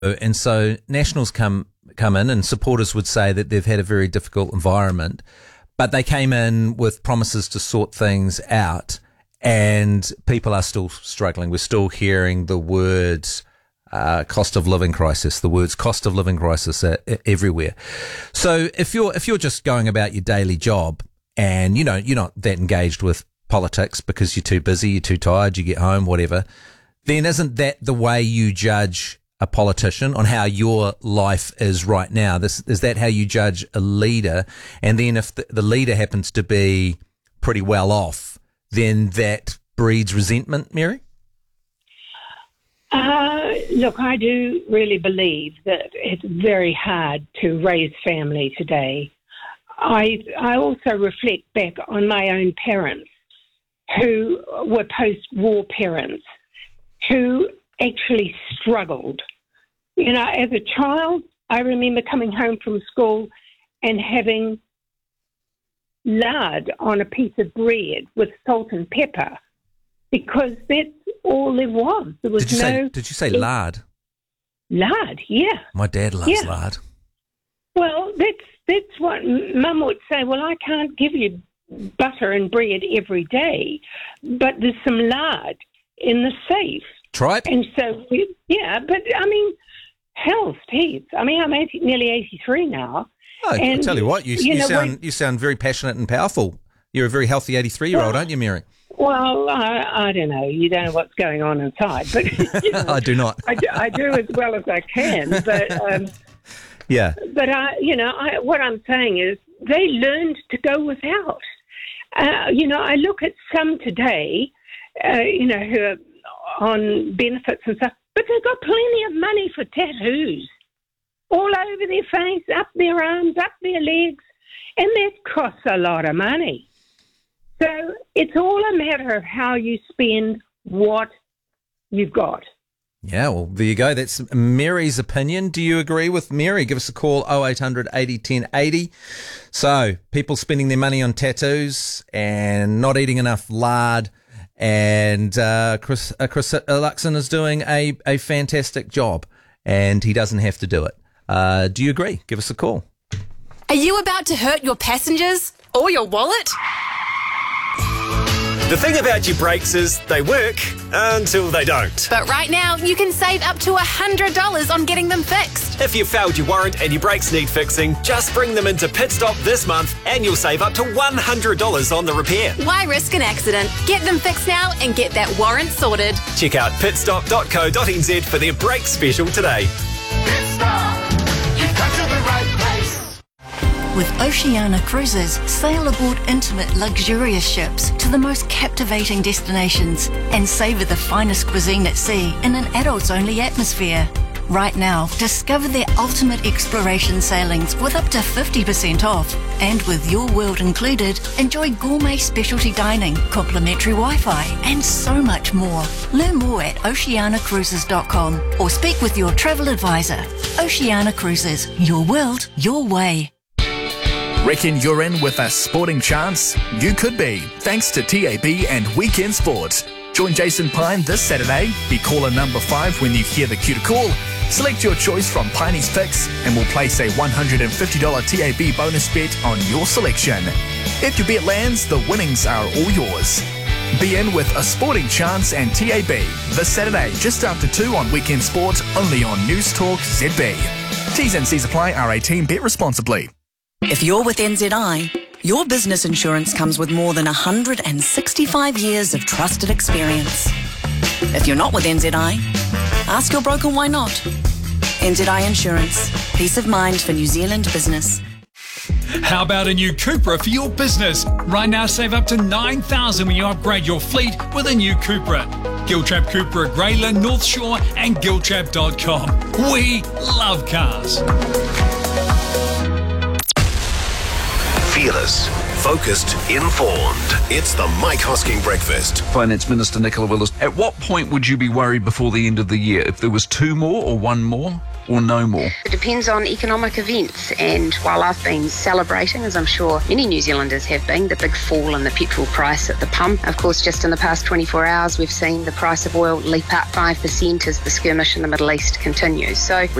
And so Nationals come in, and supporters would say that they've had a very difficult environment, but they came in with promises to sort things out, and people are still struggling. We're still hearing the words cost of living crisis, everywhere. So if you're just going about your daily job and you're not that engaged with politics because you're too busy, you're too tired, you get home, whatever, then isn't that the way you judge a politician on how your life is right now? Is that how you judge a leader? And then if the leader happens to be pretty well off, then that breeds resentment, Mary? Look, I do really believe that it's very hard to raise family today. I also reflect back on my own parents who were post-war parents who actually struggled. As a child, I remember coming home from school and having lard on a piece of bread with salt and pepper, because that's all there was. There was Did you say lard? Lard, yeah. My dad loves lard. Well, that's what Mum would say. Well, I can't give you butter and bread every day, but there's some lard in the safe. Tripe? And so, but I mean, health, heaps. I mean, I'm nearly 83 now. Oh, and, I'll tell you what, you sound very passionate and powerful. You're a very healthy 83-year-old, aren't you, Mary? Well, I don't know. You don't know what's going on inside, but I do not. I do as well as I can, but yeah. But what I'm saying is they learned to go without. I look at some today, who are on benefits and stuff, but they've got plenty of money for tattoos all over their face, up their arms, up their legs, and that costs a lot of money. So it's all a matter of how you spend what you've got. Yeah, well, there you go. That's Mary's opinion. Do you agree with Mary? Give us a call, 0800 80 10 80. So, people spending their money on tattoos and not eating enough lard, and Chris Luxon is doing a fantastic job, and he doesn't have to do it. Do you agree? Give us a call. Are you about to hurt your passengers or your wallet? The thing about your brakes is they work until they don't. But right now, you can save up to $100 on getting them fixed. If you've failed your warrant and your brakes need fixing, just bring them into Pit Stop this month and you'll save up to $100 on the repair. Why risk an accident? Get them fixed now and get that warrant sorted. Check out pitstop.co.nz for their brake special today. Pit Stop, you've come to the right place. With Oceania Cruises, sail aboard intimate, luxurious ships to the most captivating destinations and savour the finest cuisine at sea in an adults-only atmosphere. Right now, discover their ultimate exploration sailings with up to 50% off. And with Your World included, enjoy gourmet specialty dining, complimentary Wi-Fi, and so much more. Learn more at oceanacruises.com or speak with your travel advisor. Oceania Cruises, your world, your way. Reckon you're in with a sporting chance? You could be, thanks to TAB and Weekend Sport. Join Jason Pine this Saturday. Be caller number 5 when you hear the cue to call. Select your choice from Piney's Picks and we'll place a $150 TAB bonus bet on your selection. If your bet lands, the winnings are all yours. Be in with a sporting chance and TAB this Saturday just after 2 on Weekend Sport, only on News Talk ZB. T's and C's apply. R18. Bet responsibly. If you're with NZI, your business insurance comes with more than 165 years of trusted experience. If you're not with NZI, ask your broker why not. NZI Insurance. Peace of mind for New Zealand business. How about a new Cupra for your business? Right now, save up to $9,000 when you upgrade your fleet with a new Cupra. Giltrap Cupra at Grayland, North Shore and giltrap.com. We love cars. Fearless, focused, informed. It's the Mike Hosking Breakfast. Finance Minister Nicola Willis, at what point would you be worried before the end of the year? If there was 2 more or 1 more? or no more? It depends on economic events, and while I've been celebrating, as I'm sure many New Zealanders have been, the big fall in the petrol price at the pump, of course just in the past 24 hours we've seen the price of oil leap up 5% as the skirmish in the Middle East continues. So